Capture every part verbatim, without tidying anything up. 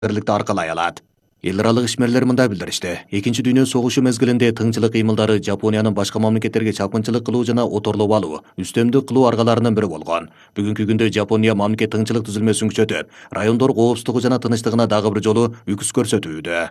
бірлікті арқалай алады. Еларалық ишмерлер мында білдірішті. Екінші дүйнө согушу мезгилинде тыңчылык кыймылдары Жапониянын башка мамлекеттерге чапкынчылык кылуу жана оторлоп алуу, үстөмдүк кылуу аргаларынын бири болгон. Бүгүнкү күндө Жапония мамлекет тыңчылык түзүлмөсүн күчөтүп, райондор коопсуздугу жана тынычтыгына дагы бир жолу үкүс көрсөтүүдө.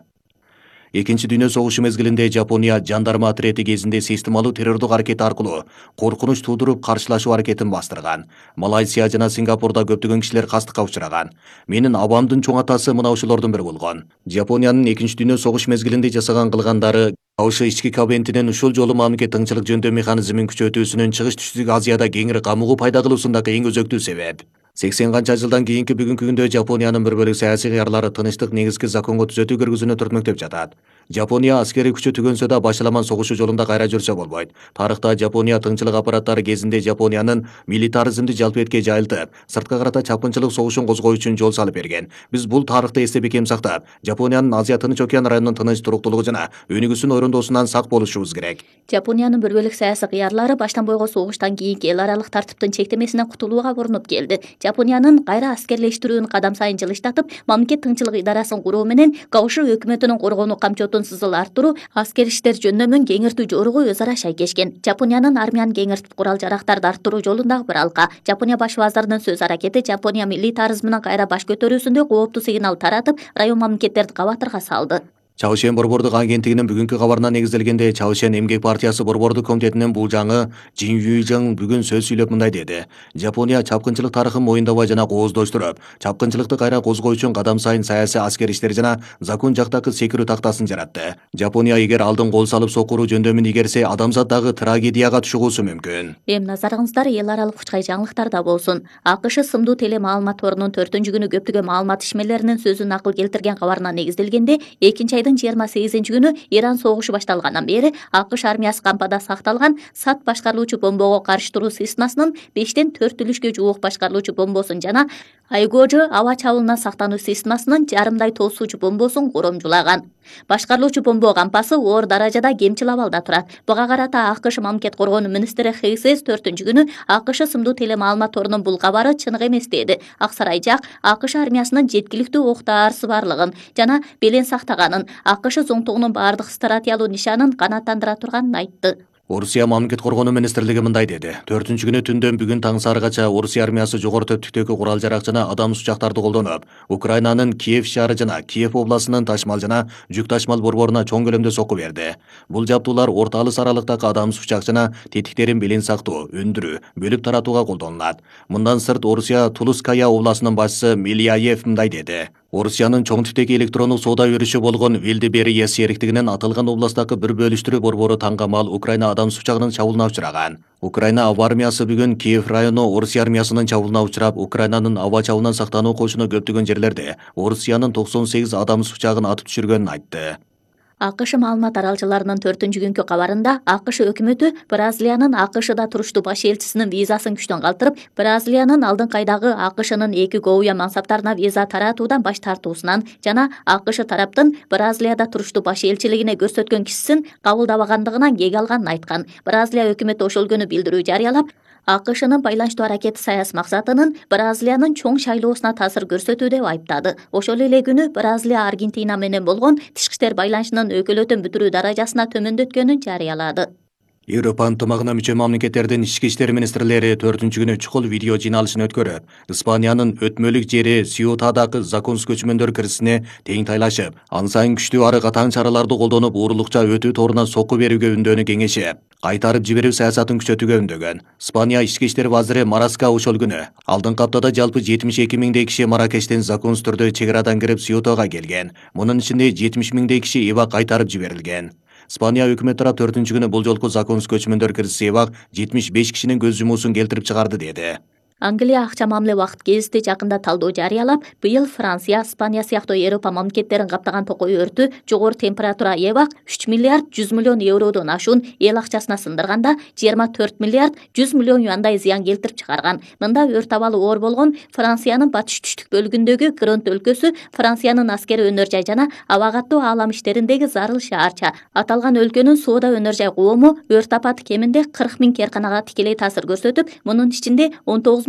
Экинчи дүйнө согушу мезгилинде Жапония жандарма отряды кезинде системалуу террордук аракет аркылуу коркунуч туудуруп каршылашуу аракетин бастырган. Малайзия жана Сингапурда көптөгөн кишилер кастыкка учураган. Менин абамдын чоң атасы мына ушулордун бири болгон. Жапониянын экинчи дүйнө согушу мезгилинде жасаган кылгандары Каушы ички кабинетинен ушул жолу мамлекет тыңчылык жөндөм механизмин күчөтүүсүнүн чыгыш түштүк Азияда кеңири камыгуу пайда кылуусундагы эң өзөктүү себеп. сексен канча жылдан кийинки бүгүнкү күндө Жапониянын бир бөлүк саясий кыярлары тынычтык негизги законго түзөтүү киргизүүнү түртмөктөп жатат. Жапония аскери күчү түгөнсө да башаламан согушу жолунда кайра жүрсө болбойт. Тарыхта Жапония тыңчылык аппараттары кезинде Жапониянын милитаризмди жалпы этке жайылтып, сыртка карата чапкынчылык согушун козгоо үчүн жол салып берген. Биз бул тарыхты эстеп бекем сактап, Жапониянын Азия Тынч океан районунун тыныч туруктуулугу жана өнүгүүсүн орондоосунан сак болушубуз керек. Жапониянын бир бөлүк саясий кыярлары баштан бойго согуштан кийинки эл аралык тартиптин чектемесинен кутулууга урунуп келди. Жапониянын кайра аскерлештирүүнүн кадам сайын жылыштатып, мамлекет тыңчылык идарасын куруу менен Кауши өкмөтүнүн коргонуу камчотун сызыл арттыруу, аскер иштер жөндөмүн кеңиртүү жоругу өз ара шайкешкен. Жапониянын армиянын кеңиртип курал жарактарды арттыруу жолундагы бир алка. Жапония баш вазиринин сөз аракети Жапония милитаризминин кайра баш көтөрүүсүндө кооптуу сигнал таратып, район мамлекеттерди кабатырга салды. Чаушен борбордук агенттигинин бүгүнкү кабарына негизделгенде Чаушен эмгек партиясы борбордук комитетинин булжаңы Жин Юйжың бүгүн сөз сүйлөп мындай деди. Жапония чапкынчылык тарыхын моюндабай жана кооздоштуруп, чапкынчылыкты кайра козгоо үчүн кадам сайын саясий аскер иштер жана закон жактакы секирүү тактасын жаратты. Жапония эгер алдын кол салып сокуруу жөндөмүн игерсе, адамзат дагы трагедияга түшүгүсү мүмкүн. Эми назарыңыздар эл аралык учкай жаңылыктарда болсун. АКШ сымдуу теле маалымат торунун төртүнчү күнү көптөгөн маалымат ишмерлеринин сөзүн акыл келтирген кабарына негизделгенде, экинчи айдын жыйырма сегизинчи күнү Иран согушу башталгандан бери АКШ армиясы кампада сакталган САД башкарылуучу бомбого каршы туруу системасынын бештен төрт үлүшкө жуук башкарылуучу бомбосун жана Айгожу аба чабуулунан сактануу системасынын жарымдай тосуучу бомбосун коромжулаган. Башкарылуучу бомбо кампасы оор даражада кемчил абалда турат. Буга карата АКШ мамлекет коргоонуу министри Хейсес төртүнчү күнү АКШ сымдуу теле маалымат торунун бул кабары чыныгы эмес деди. Аксарай жак АКШ армиясынын жеткиликтүү ок даарысы барлыгын жана белен сактаганын, АКШ зоңтугунун бардык стратегиялуу нишанын канааттандыра турганын айтты. Орусия мамлекет коргонуу министрлиги мындай деди. төртүнчү күнү түндөн бүгүн таң саарыгача Орусия армиясы жогору төптүктөгү курал жарак жана адам учактарды колдонуп, Украинанын Киев шаары жана Киев областынын ташмал жана жүк ташмал борборуна чоң көлөмдө сокку берди. Бул жабдуулар орто алыс аралыктагы адам учак жана тетиктерин белең сактоо, өндүрүү, бөлүп таратууга колдонулат. Мындан сырт Орусия Тулуская областынын башчысы Милияев мындай деди. Орусиянын чоң типтеги электрондук соода өрүшү болгон Вилдебери сериктигинин аталган областтагы bir бөлүштүрүү борбору таңгамал Украина адам учагынын чабуулуна учураган. Украина аба армиясы бүгүн Киев району Орусия армиясынын чабуулуна учурап, Украинанын аба чабуулунан сактануу кошуну көптөгөн жерлерде Орусиянын токсон сегиз адам учагын атып түшүргөнүн айтты. АКШ маалымат аралчыларынын төртүнчү күнкү кабарында АКШ өкмөтү Бразилиянын АКШда туруштуу баш элчисинин визасын күчтөн калтырып, Бразилиянын алдыңкы айдагы АКШнын эки гоуя мансаптарына виза таратуудан баш тартуусунан жана АКШ тараптын Бразилияда туруштуу баш элчилигине көрсөткөн кишисин кабылдабагандыгынан кек алганын айткан. Бразилия өкмөтү ошол күнү билдирүү жарыялап, АКШнын байланыштуу аракети саясий максатынын Бразилиянын чоң шайлоосуна таасир көрсөтүү деп айыптады. Ошол эле күнү Бразилия Аргентина менен болгон тышкы иштер байланышынын өкөлөтүн бүтүрүү даражасына төмөндөткөнүн жарыялады. Европа ынтымагына мүчө мамлекеттердин ички иштер министрлери төртүнчү күнү чукул видео жыйналышын өткөрүп, Испаниянын өтмөлүк жери Сиутадагы законсуз көчмөндөр кирисине тең тайлашып, ан сайын күчтүү ары катаң чараларды колдонуп, уурулукча өтүү торуна сокку берүүгө үндөнү кеңешип, кайтарып жиберүү саясатын күчөтүүгө үндөгөн. Испания ички иштер вазири Мараска ошол күнү алдыңкы аптада жалпы жетимиш эки миңдей киши Маракештен законсуз түрдө чек арадан кирип Сиутага келген. Мунун ичинде жетимиш миңдей киши эбак кайтарып жиберилген. Испания өкмөт тарап төртүнчү күнү бул жолку законсуз көчмөндөр кирisi эбак жетимиш беш кишинин көз жумуусун келтирип чыгарды деди. Англия акча мамиле убакыт гезити жакында талдоо жарыялап, быйыл Франция, Испания сыяктуу Европа мамлекеттерин каптаган токой өртү жогору температура эбак үч миллиард жүз миллион евродон ашуун эл акчасына сындырганда жыйырма төрт миллиард жүз миллион юандай зыян келтирип чыгарган. Мында өрт абалы оор болгон Франциянын батыш түштүк бөлүгүндөгү Гронт өлкөсү Франциянын аскери өнөр жай жана аба каттуу аалам иштериндеги зарыл шаарча. Аталган өлкөнүн соода өнөр жай коому өрт апаты кеминде кырк миң керканага тикелей таасир көрсөтүп, мунун ичинде он тогуз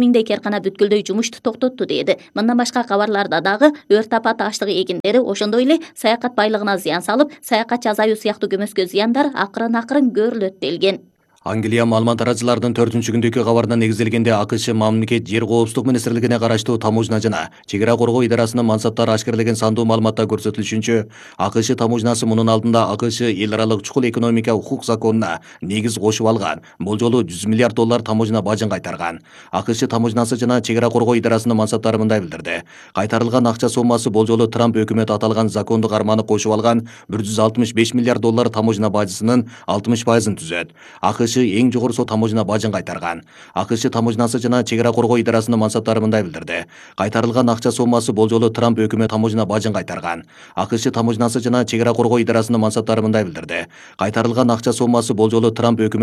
миңдей керкана бүткүлдөй жумушту токтотту деди. Мындан башка кабарларда дагы өрт апаты аштык эгиндери, ошондой эле саякат байлыгына зыян салып, саякатчы азаюу сыяктуу көмөскө зыяндар акырын акырын көрүлөт делген. Англия маалымат таратчылардын төртүнчү күндөгү кабарына негизделгенде АКШ мамлекет жер коопсуздук министрлигине караштуу таможня жана чек ара коргоо идарасынын мансаптары ашкерлеген сандуу маалыматта көрсөтүлүшүнчө, АКШ таможнясы мунун алдында АКШ эл аралык чукул экономика укук законуна негиз кошуп алган. Бул жолу жүз миллиард доллар таможня бажын кайтарган. АКШ таможнясы жана чек ара коргоо идарасынын мансаптары мындай билдирди. Кайтарылган акча соммасы бул жолу Трамп өкмөтү аталган закондук карманы кошуп алган бир жүз алтымыш беш миллиард доллар таможня бажысынын алтымыш пайызын түзөт. АКШ эң жогорусу таможня бажын кайтарган. АКШ таможнясы жана чек ара коргоо идарасынын мансаптары мындай билдирди. Кайтарылган акча соммасы бул жолу Трамп өкмөтү таможня бажын кайтарган. АКШ таможнясы жана чек ара коргоо идарасынын мансаптары мындай билдирди. Кайтарылган акча соммасы бул жолу Трамп өкмөтү